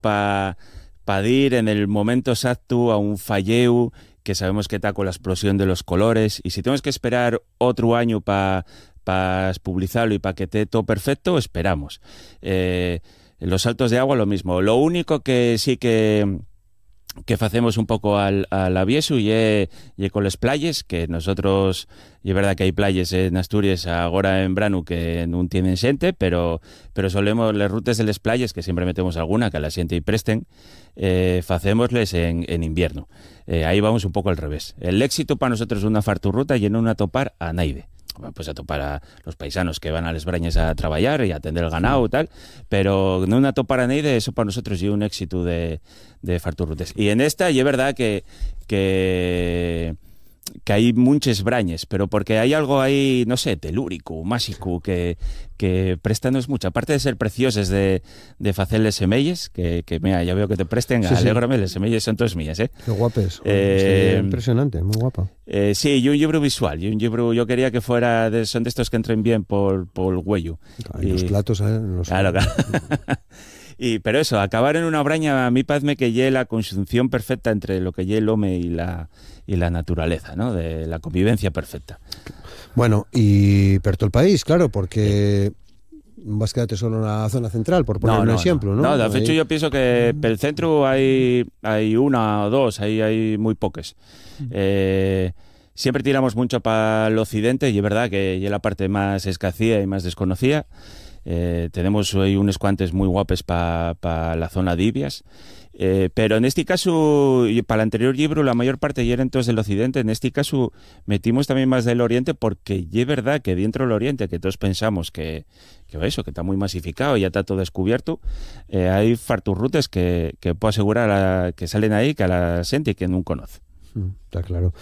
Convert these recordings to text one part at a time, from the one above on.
para ir en el momento exacto a un falleu que sabemos que está con la explosión de los colores, y si tenemos que esperar otro año para publicarlo y para que esté todo perfecto, esperamos. Los saltos de agua lo mismo. Lo único que sí que facemos un poco al avieso y con las playas, que nosotros, y es verdad que hay playas en Asturias ahora en verano que no tienen xente, pero solemos las rutas de las playas, que siempre metemos alguna que a la xente y presten, facémosles en invierno. Ahí vamos un poco al revés. El éxito para nosotros es una farturruta y no una topar a naide. Pues a topar a los paisanos que van a las brañas a trabajar y a atender el ganado y tal, pero no una topar a naide, eso para nosotros es un éxito de farturrutes. Y en esta, y es verdad que hay muchas brañas, pero porque hay algo ahí, no sé, telúrico, mágico, que préstanos mucho. Aparte de ser preciosas de facerles semelles, que mira, ya veo que te presten, sí, alégrame, sí. Las semelles son todas mías, ¿eh? Qué guapes. Impresionante, muy guapa. Sí, y un libro visual, yo quería que fuera, son de estos que entren bien por el huello. Y los platos, Claro. Pero eso, acabar en una braña, a mí parece que lleve la conjunción perfecta entre lo que lleve el hombre y la naturaleza, ¿no? De la convivencia perfecta. Bueno, y per todo el país, claro, porque vas a quedarte solo en la zona central, por poner un ejemplo, ¿no? No, de hecho yo pienso que per el centro hay una o dos, hay muy pocas. Siempre tiramos mucho para el occidente, y es verdad que es la parte más escacía y más desconocida. Tenemos hoy unos cuantos muy guapes para la zona de Ibias, pero en este caso, y para el anterior libro, la mayor parte ya eran todos del occidente. En este caso metimos también más del oriente, porque es verdad que dentro del oriente, que todos pensamos que eso, que está muy masificado y ya está todo descubierto, hay farturrutes que puedo asegurar que salen ahí, que a la gente que no conoce. Está claro.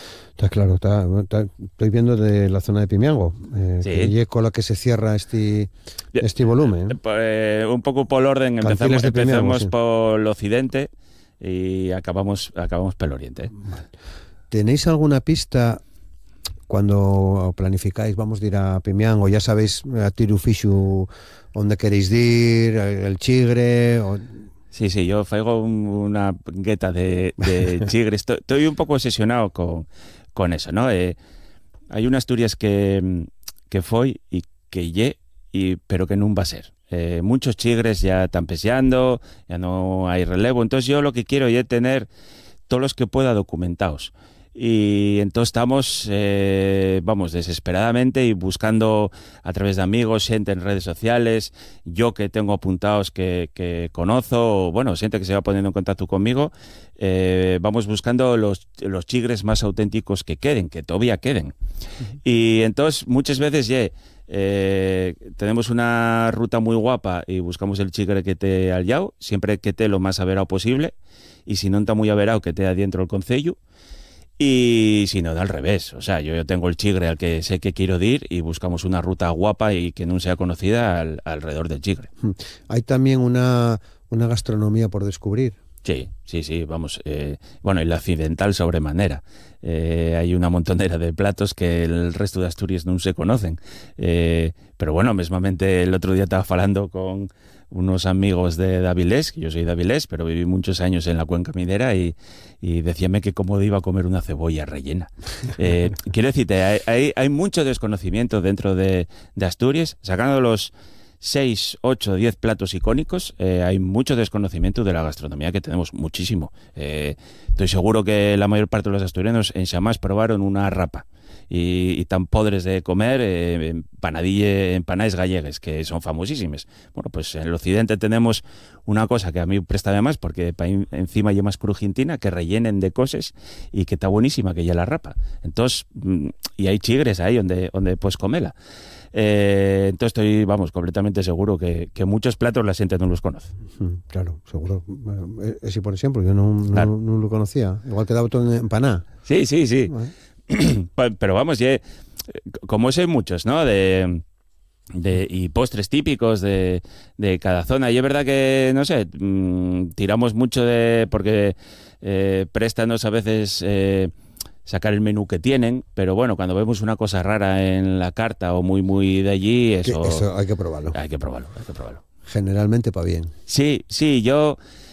Estoy viendo de la zona de Pimiango, sí. Que es con la que se cierra este volumen. Un poco por orden, empezamos por el occidente y acabamos por el oriente. Vale. ¿Tenéis alguna pista cuando planificáis, vamos a ir a Pimiango, ya sabéis a tiro fixo dónde queréis ir, el chigre? Sí, yo faigo una gueta de chigres. Estoy un poco obsesionado con eso, ¿no? Hay una Asturias que foi y que pero que no va a ser. Muchos chigres ya están peseando, ya no hay relevo. Entonces yo lo que quiero es tener todos los que pueda documentados. Y entonces estamos, desesperadamente y buscando a través de amigos, gente en redes sociales, yo que tengo apuntados que conozco, gente que se va poniendo en contacto conmigo, vamos buscando los chigres más auténticos que queden, que todavía queden. Y entonces muchas veces tenemos una ruta muy guapa y buscamos el chigre que esté al llao, siempre que esté lo más averado posible, y si no está muy averado, que esté adentro del concello. Y si no, da al revés. O sea, yo tengo el chigre al que sé que quiero ir y buscamos una ruta guapa y que no sea conocida alrededor del chigre. Hay también una gastronomía por descubrir. Sí, vamos. Y la occidental sobremanera. Hay una montonera de platos que el resto de Asturias no se conocen. Pero bueno, mismamente el otro día estaba hablando con unos amigos de Avilés, que yo soy de Avilés, pero viví muchos años en la cuenca minera y decíame que cómo iba a comer una cebolla rellena. Quiero decirte, hay mucho desconocimiento dentro de Asturias, sacando los 6, 8, 10 platos icónicos, hay mucho desconocimiento de la gastronomía, que tenemos muchísimo. Estoy seguro que la mayor parte de los asturianos en Xamás probaron una rapa y tan podres de comer empanadas gallegues, que son famosísimas. Bueno, pues en el occidente tenemos una cosa que a mí presta más, porque encima hay más crujientina, que rellenen de cosas y que está buenísima, que ya la rapa. Entonces, y hay chigres ahí donde puedes comerla. Entonces estoy, completamente seguro que muchos platos la gente no los conoce. Claro, seguro. Ese, por ejemplo, yo no lo conocía. Igual te daba todo en empaná. Sí. Pero como sé muchos, ¿no? Y postres típicos de cada zona. Y es verdad que, no sé, tiramos mucho porque préstanos a veces sacar el menú que tienen, pero bueno, cuando vemos una cosa rara en la carta o muy de allí, eso hay que probarlo. Hay que probarlo. Generalmente para bien. Sí, yo